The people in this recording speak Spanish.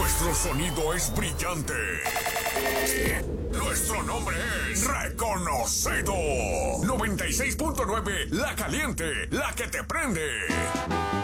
Nuestro sonido es brillante. Nuestro nombre es reconocido. 96.9 La Caliente, la que te prende.